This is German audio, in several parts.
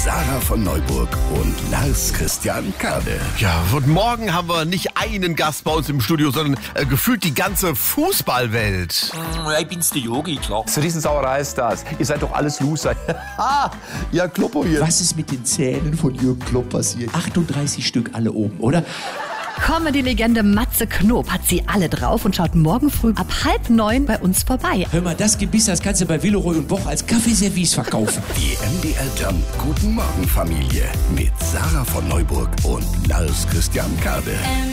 Sarah von Neuburg und Lars Christian Kade. Ja, und morgen haben wir nicht einen Gast bei uns im Studio, sondern gefühlt die ganze Fußballwelt. Ich bin's, der Yogi, klar. So Riesensauerei ist das. Ihr seid doch alles Loser. Ja, Kloppo hier. Was ist mit den Zähnen von Jürgen Klopp passiert? 38 Stück alle oben, oder? Comedy-Legende Matze Knob hat sie alle drauf und schaut morgen früh ab 8:30 bei uns vorbei. Hör mal, das Gebiss, das kannst du bei Villeroy und Boch als Kaffeeservice verkaufen. Die MDR Jump Guten Morgen Familie mit Sarah von Neuburg und Lars Christian Kade.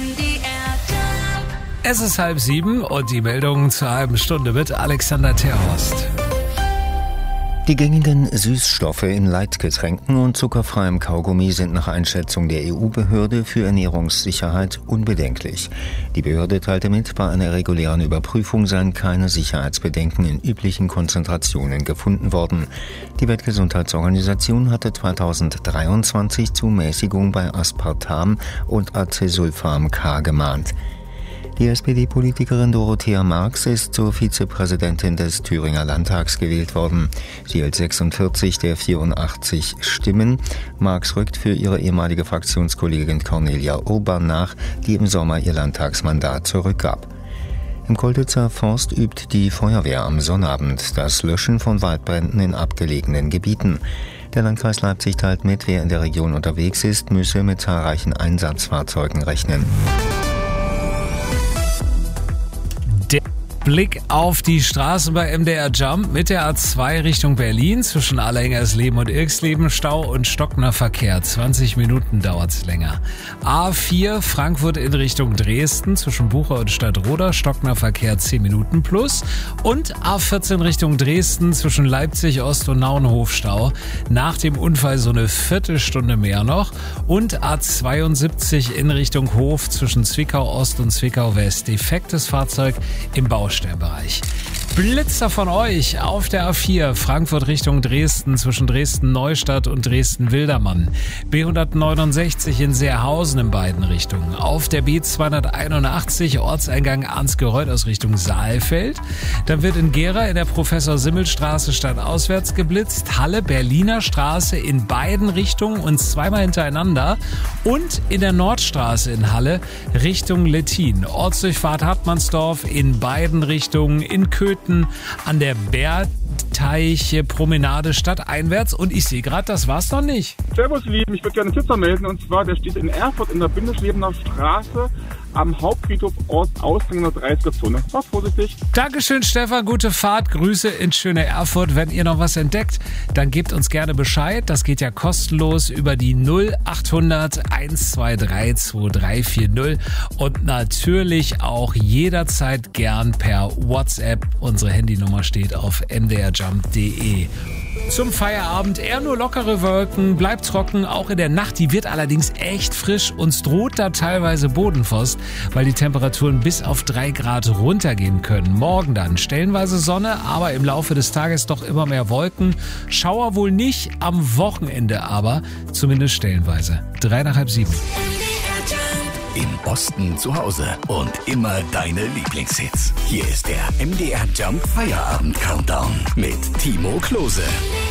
Es ist 6:30 und die Meldung zur halben Stunde mit Alexander Terhorst. Die gängigen Süßstoffe in Leitgetränken und zuckerfreiem Kaugummi sind nach Einschätzung der EU-Behörde für Ernährungssicherheit unbedenklich. Die Behörde teilte mit, bei einer regulären Überprüfung seien keine Sicherheitsbedenken in üblichen Konzentrationen gefunden worden. Die Weltgesundheitsorganisation hatte 2023 zu Mäßigung bei Aspartam und Acesulfam K gemahnt. Die SPD-Politikerin Dorothea Marx ist zur Vizepräsidentin des Thüringer Landtags gewählt worden. Sie hält 46 der 84 Stimmen. Marx rückt für ihre ehemalige Fraktionskollegin Cornelia Urban nach, die im Sommer ihr Landtagsmandat zurückgab. Im Kolditzer Forst übt die Feuerwehr am Sonnabend das Löschen von Waldbränden in abgelegenen Gebieten. Der Landkreis Leipzig teilt mit, wer in der Region unterwegs ist, müsse mit zahlreichen Einsatzfahrzeugen rechnen. Blick auf die Straßen bei MDR Jump mit der A2 Richtung Berlin zwischen Allerhengersleben und Irxleben, Stau und stockender Verkehr. 20 Minuten dauert's länger. A4 Frankfurt in Richtung Dresden zwischen Bucher und Stadtroda, stockender Verkehr 10 Minuten plus. Und A14 Richtung Dresden zwischen Leipzig Ost und Nauenhof Stau. Nach dem Unfall so eine Viertelstunde mehr noch. Und A72 in Richtung Hof zwischen Zwickau Ost und Zwickau West. Defektes Fahrzeug im Baustellenbereich. Blitzer von euch auf der A4 Frankfurt Richtung Dresden zwischen Dresden-Neustadt und Dresden-Wildermann. B169 in Seerhausen in beiden Richtungen. Auf der B281 Ortseingang Arnsgereuth aus Richtung Saalfeld. Dann wird in Gera in der Professor-Simmel-Straße stadtauswärts geblitzt. Halle Berliner Straße in beiden Richtungen und zweimal hintereinander. Und in der Nordstraße in Halle Richtung Lettin. Ortsdurchfahrt Hartmannsdorf in beiden Richtungen. In Köthen an der Bärteiche Promenade stadteinwärts. Und ich sehe gerade, das war's noch nicht. Servus, Lieben. Ich würde gerne einen Flitzer melden. Und zwar, der steht in Erfurt in der Bindeschlebener Straße am Hauptfriedhof Ortsausgang in der 30er-Zone. Fahrt vorsichtig. Dankeschön, Stefan. Gute Fahrt. Grüße in schöne Erfurt. Wenn ihr noch was entdeckt, dann gebt uns gerne Bescheid. Das geht ja kostenlos über die 0800 123 2340 und natürlich auch jederzeit gern per WhatsApp. Unsere Handynummer steht auf mdrjump.de. Zum Feierabend eher nur lockere Wolken, bleibt trocken, auch in der Nacht. Die wird allerdings echt frisch. Uns droht da teilweise Bodenfrost, weil die Temperaturen bis auf 3 Grad runtergehen können. Morgen dann stellenweise Sonne, aber im Laufe des Tages doch immer mehr Wolken. Schauer wohl nicht, am Wochenende aber, zumindest stellenweise. 6:03. Im Osten zu Hause und immer deine Lieblingshits. Hier ist der MDR Jump Feierabend Countdown mit Timo Klose.